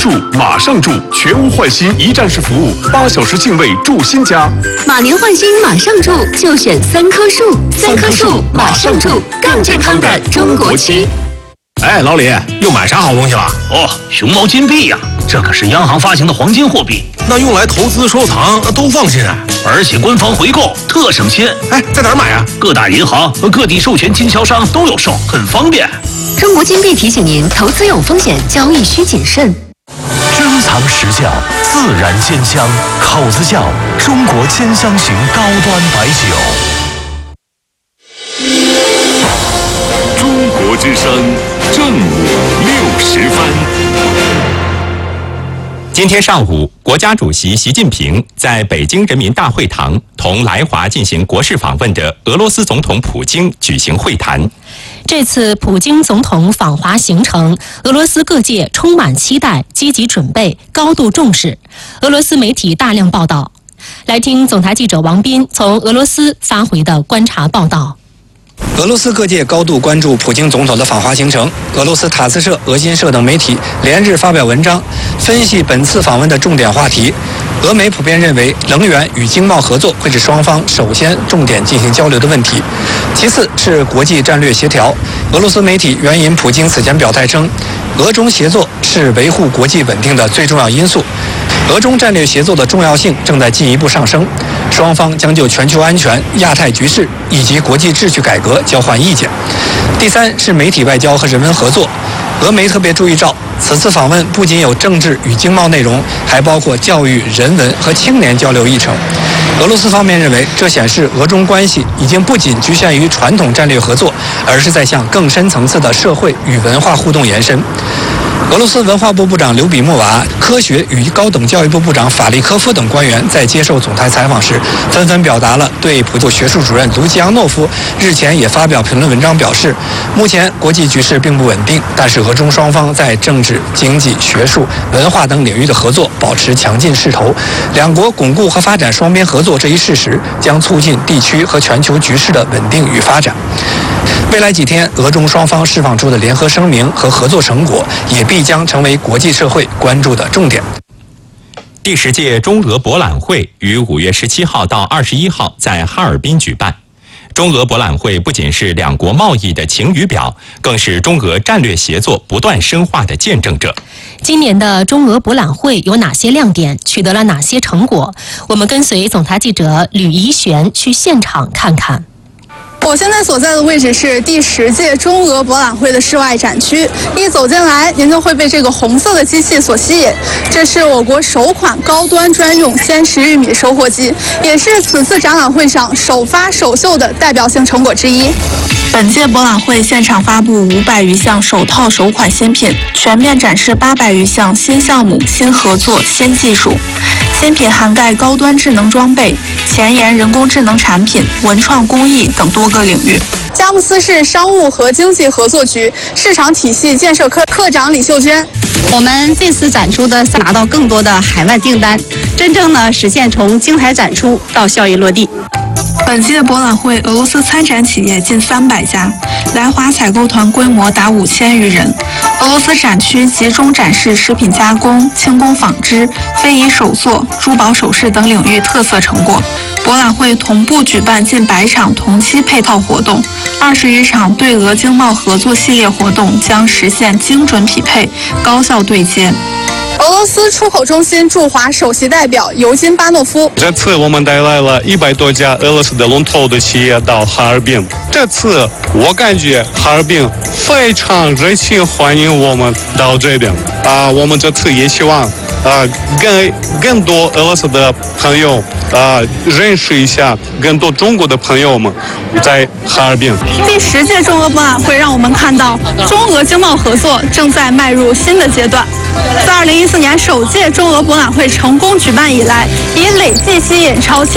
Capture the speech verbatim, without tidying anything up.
住，马上住，全屋换新一站式服务，八小时净位住新家。 马年换新马上住，就选三棵树，三棵树马上住，更健康的中国区。 哎，老李，又买啥好东西了？ 哦，熊猫金币呀、啊，这可是央行发行的黄金货币， 那用来投资收藏都放心啊， 而且官方回购特省心。 哎，在哪儿买啊？ 各大银行和各地授权经销商都有售，很方便。 中国金币提醒您，投资有风险，交易需谨慎。 珍藏实窖，自然鲜香，口子窖，中国千香型高端白酒。 中国之声正午六时分。 今天上午，国家主席习近平在北京人民大会堂同来华进行国事访问的俄罗斯总统普京举行会谈。 这次普京总统访华行程，俄罗斯各界充满期待，积极准备，高度重视。俄罗斯媒体大量报道。来听总台记者王斌从俄罗斯发回的观察报道。 俄罗斯各界高度关注普京总统的访华行程。俄罗斯塔斯社、俄新社等媒体连日发表文章，分析本次访问的重点话题。俄媒普遍认为，能源与经贸合作会是双方首先重点进行交流的问题，其次是国际战略协调。俄罗斯媒体援引普京此前表态称，俄中协作是维护国际稳定的最重要因素。俄中战略协作的重要性正在进一步上升，双方将就全球安全、亚太局势以及国际秩序改革交换意见。第三是媒体外交和人文合作。俄媒特别注意到，此次访问不仅有政治与经贸内容，还包括教育、人文和青年交流议程。俄罗斯方面认为，这显示俄中关系已经不仅局限于传统战略合作，而是在向更深层次的社会与文化互动延伸。俄罗斯文化部部长刘比莫娃、科学与高等教育部部长法利科夫等官员在接受总台采访时，纷纷表达了对普京学术主任卢吉扬诺夫日前也发表评论文章表示，目前国际局势并不稳定，但是俄中双方在政治、经济、学术、文化等领域的合作保持强劲势头。两国巩固和发展双边合作这一事实，将促进地区和全球局势的稳定与发展。未来几天，俄中双方释放出的联合声明和合作成果，也必将成为国际社会关注的重点。 第十届中俄博览会于五月十七号到二十一号在哈尔滨举办。中俄博览会不仅是两国贸易的晴雨表，更是中俄战略协作不断深化的见证者。 今年的中俄博览会有哪些亮点？取得了哪些成果？我们跟随总台记者吕怡璇去现场看看。 我现在所在的位置是第十届中俄博览会的室外展区，一走进来，您就会被这个红色的机器所吸引。这是我国首款高端专用鲜食玉米收获机，也是此次展览会上首发首秀的代表性成果之一。本届博览会现场发布五百余项首套首款新品，全面展示八百余项新项目、新合作、新技术。新品涵盖高端智能装备、前沿人工智能产品、文创工艺等多个领域。佳木斯市商务和经济合作局市场体系建设科科长李秀娟， 我们这次展出的拿到更多的海外订单，真正呢实现从精彩展出到效益落地。 本届博览会，俄罗斯参展企业近三百家，来华采购团规模达五千余人。俄罗斯展区集中展示食品加工、轻工纺织、非遗手作、珠宝首饰等领域特色成果。博览会同步举办近百场同期配套活动，二十余场对俄经贸合作系列活动将实现精准匹配、高效对接。俄罗斯出口中心驻华首席代表尤金巴诺夫， 这次我们带来了一百多家俄罗斯的龙头的企业到哈尔滨。这次我感觉哈尔滨非常热情欢迎我们到这边啊！我们这次也希望啊，跟更多俄罗斯的朋友啊认识一下更多中国的朋友们在哈尔滨。 第十届中俄博览会让我们看到中俄经贸合作正在迈入新的阶段。自二零一四年首届中俄博览会成功举办以来，已累计吸引超